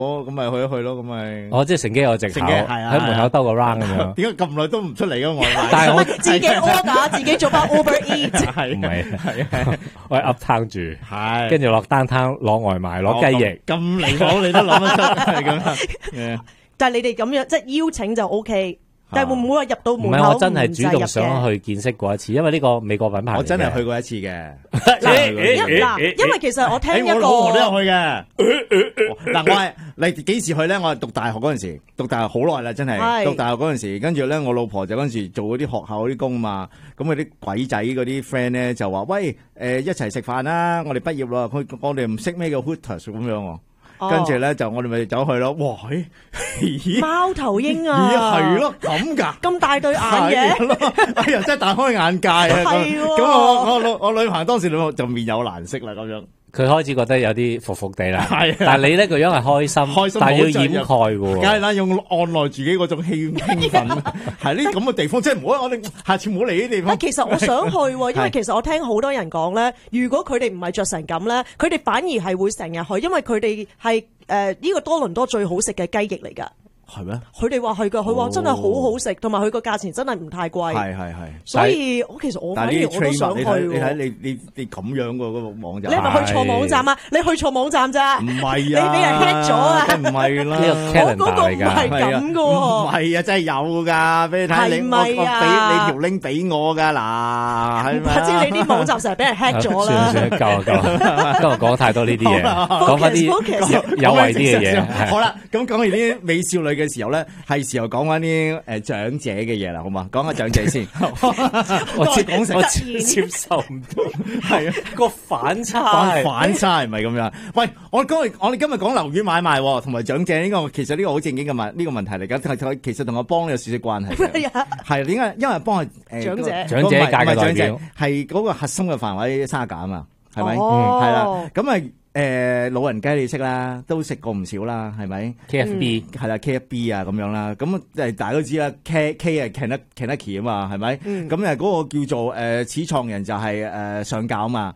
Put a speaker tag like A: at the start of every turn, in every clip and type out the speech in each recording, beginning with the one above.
A: 咁咪去一去咯，咁咪。
B: 即係乘機有藉口，喺門口兜個 round 咁樣。
A: 點解咁耐都唔出嚟嘅外賣？
C: 但係我自己 order， 自己做翻 Uber Eat。
B: 係唔係？我喺 Uptown 住，
A: 係
B: 跟住落downtown攞外賣，攞雞翼。
A: 咁離譜你都諗得出，係咁。
C: 但係你哋咁樣即係邀請就 OK。但係會唔會話入到門口唔
B: 係，我真係主動想去見識過一次，因為呢個美國品牌。
A: 我真係去過一次嘅。
C: 因為其實我聽一個，
A: 我老婆都有去嘅。嗱，我係你幾時去咧？我係讀大學嗰陣時，讀大學好耐啦，真係讀大學嗰陣時。跟住咧，我老婆就嗰陣時做嗰啲學校嗰啲工嘛。咁嗰啲鬼仔嗰啲 friend 咧就話：喂，一齊食飯啦！我哋畢業啦，我哋唔識咩叫 Hooters 咁樣喎。跟住咧就我哋咪走去咯，哇！
C: 貓頭鷹啊，
A: 係咯，咁㗎，
C: 咁大對眼嘅，
A: 哎呀，真係大開眼界啊！
C: 係
A: 咁我女朋友當時就面有難色啦，咁樣。
B: 佢開始覺得有啲服服地啦，但係你呢個樣係開心，但係要掩蓋喎。
A: 梗係啦，用按耐自己嗰種興奮，係呢咁嘅地方，即係唔好我哋下次唔好嚟呢啲地方。
C: 其實我想去，因為其實我聽好多人講咧，如果佢哋唔係着成咁咧，佢哋反而係會成日去，因為佢哋係呢個多倫多最好食嘅雞翼嚟㗎。
A: 係咩？
C: 佢哋話係㗎，佢話真係好好食，同埋佢個價錢真係唔太貴。
A: 係。
C: 所以其實我反而我都想去。
A: 你睇你咁樣個嗰個網站，
C: 你係咪去錯網站啊？你去錯網站咋？
A: 唔係啊！
C: 你俾人 hack 咗啊！
A: 唔係啦，
C: 我嗰個唔係咁㗎喎。
A: 唔係啊，真係有㗎，俾你睇你我俾你條 link 俾我㗎嗱，係咪？
C: 或者你啲網站成日俾人 hack 咗啦。
B: 算夠。今日講太多呢啲嘢，講翻啲有為啲嘅嘢。
A: 好啦，咁講完啲美少女嘅時候咧，係時候講翻啲長者嘅嘢啦，好嘛？講下長者先。
B: 我接受唔到，係啊，個反差
A: 係咪咁樣？喂，我哋今日講樓宇買賣同埋長者呢個，其實呢個好正經嘅呢個問題嚟㗎。其實同阿邦有少少關係嘅。係點解？因為幫係
C: 長者
B: 界嘅代表，
A: 係嗰個核心嘅範圍沙架啊嘛，係咪？
C: 係
A: 啦，咁啊。老人雞你識啦，都食過唔少啦，係咪
B: ？KFB
A: 係啦，KFB 啊咁樣啦，咁大家都知啦，K 係 Kentucky 啊嘛，係咪？咁嗰個叫做始創人就係上校啊嘛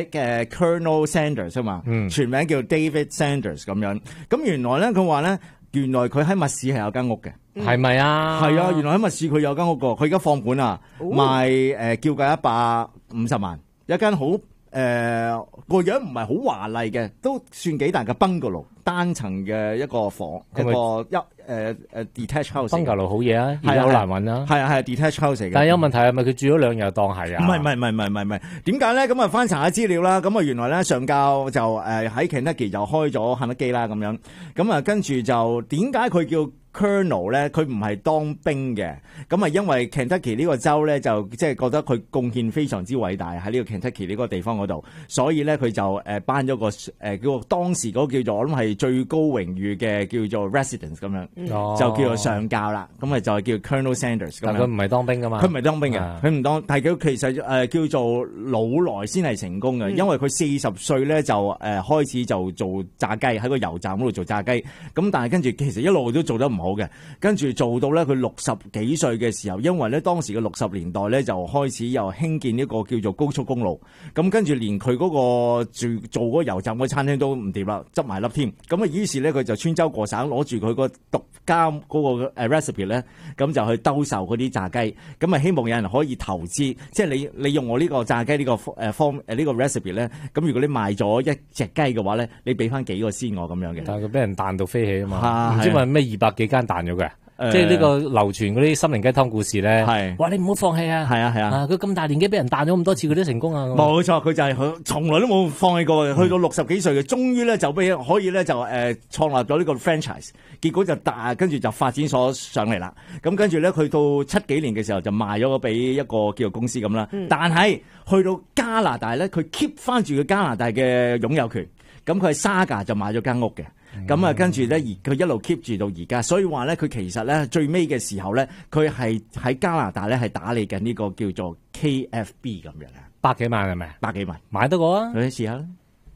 A: ，Colonel Sanders 啊嘛，全名叫 David Sanders 咁樣。咁原來咧佢話咧，原來佢喺密市係有間屋嘅，
B: 係咪啊？
A: 係啊，原來喺密市佢有間屋個，佢而家放盤啊，賣叫價150萬，一間好。個樣唔係好華麗嘅，都算幾大嘅 bungalow，單層嘅一個房，一個detached house。
B: bungalow 好嘢啊，而家好難揾啦。
A: 係啊detached house 嚟嘅。
B: 但係有問題係咪佢住咗2日當係啊？
A: 唔係，點解咧？咁啊翻查下資料啦，咁啊原來咧上校就喺 Kentucky 就開咗肯德基啦咁樣，咁啊跟住就點解佢叫Colonel 咧，佢唔係當兵嘅，咁啊因為 Kentucky 呢個州咧就即係覺得佢貢獻非常之偉大喺呢個 Kentucky 呢個地方嗰度，所以咧佢就頒咗個叫做當時嗰個叫做我諗係最高榮譽嘅叫做 residence 咁樣，就叫做上校啦，咁啊就係叫 Colonel Sanders 咁樣。
B: 但佢唔係當兵噶嘛？
A: 佢唔係當兵嘅，佢唔當，但係佢其實叫做老來先係成功嘅，因為佢40歲咧就開始就做炸雞喺個油站嗰度做炸雞，咁但係跟住其實一路都做得唔好嘅，跟住做到咧佢60幾歲嘅時候，因為咧當時嘅60年代咧就開始又興建一個叫做高速公路，咁跟住連佢嗰個做嗰個油站嗰餐廳都唔掂啦，執埋粒添，咁啊於是咧佢就穿州過省攞住佢個獨家嗰個recipe 咧，咁就去兜售嗰啲炸雞，咁啊希望有人可以投資，即係你用我呢個炸雞呢個呢個 recipe 咧，咁如果你賣咗一隻雞嘅話咧，你俾翻幾個先我咁樣嘅。
B: 但係佢俾人彈到飛起啊嘛，唔知話咩200幾間彈咗嘅。即係呢個流傳嗰啲心靈雞湯故事咧，話你唔好放棄啊！係啊！佢咁大年紀俾人彈咗咁多次，佢都成功啊！
A: 冇錯，佢就係佢從來都冇放棄過嘅，去到60幾歲嘅，終於咧就可以咧就創立咗呢個 franchise， 結果就跟住就發展所上嚟啦。咁跟住咧，去到70幾年嘅時候就賣咗俾一個叫做公司咁啦。但係去到加拿大咧，佢 keep 翻住佢加拿大嘅擁有權，咁佢喺沙加就買咗間屋嘅。咁啊，跟住咧，佢一路 keep 住到而家，所以話咧，佢其實咧最尾嘅時候咧，佢係喺加拿大咧係打理緊呢個叫做 KFB 咁樣啊
B: ，100幾萬係咪
A: ？100幾萬
B: 買得過啊？
A: 你試下啦。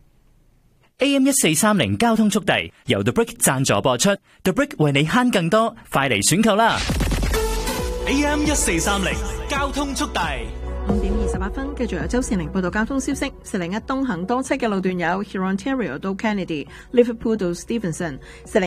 D: AM1430交通速遞由 The Brick 贊助播出 ，The Brick 為你慳更多，快嚟選購啦！
E: AM1430交通速遞。 5:28，繼續由周善玲報道交通消息。401東行多車嘅路段有 Hurontario 到 Kennedy、Liverpool 到 Stevenson。